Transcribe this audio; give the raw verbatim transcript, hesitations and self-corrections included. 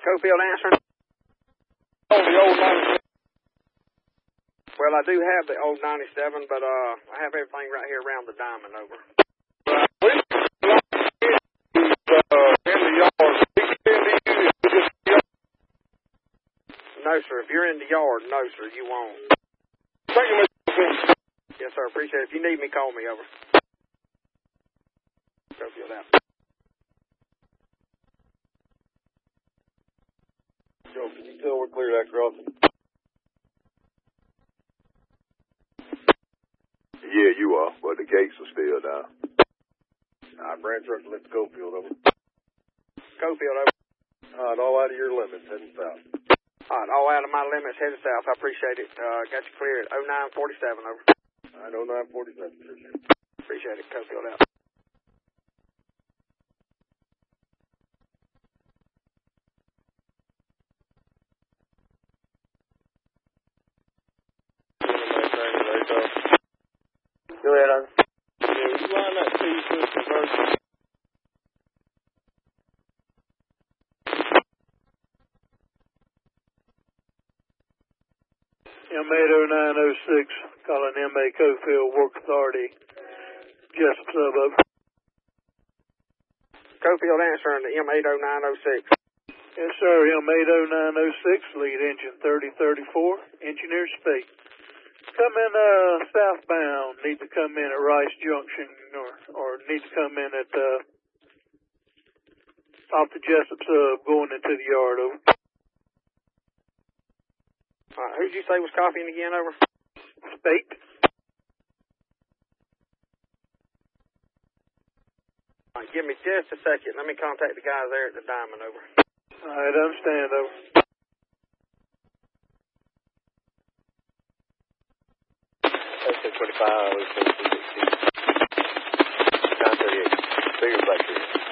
Cofield answering. Oh, the old ninety-seven. Well, I do have the old ninety-seven, but uh, I have everything right here around the diamond over. Right. We uh, in the yard. No, sir. If you're in the yard, no, sir, you won't. Thank you, Mister Yes, sir. Appreciate it. If you need me, call me over. Cofield out. Joe, can you tell we're clear that crossing? Yeah, you are, but the gates are still down. All right, branch truck, let's go field over. Cofield over. All right, all out of your limits, heading south. All right, all out of my limits, headed south. I appreciate it. Uh, got you clear at oh nine forty-seven over. All right, oh nine forty-seven. Appreciate it. Cofield out. Go ahead, Arthur. Yeah, you line that two-foot conversion. M eight oh nine oh six, calling M A Cofield Work Authority, Jessup Suburb. Cofield answering the M eight oh nine oh six. Yes, sir, M eight oh nine oh six, lead engine thirty thirty-four, engineer speak. Come in uh, southbound, need to come in at Rice Junction, or or need to come in at, uh, off the Jessup Sub, going into the yard, over. All right, who'd you say was copying again, over? Spate. All right, give me just a second. Let me contact the guys there at the Diamond, over. All right, understand, over. twenty-five, nine thirty-eight. Figure back here.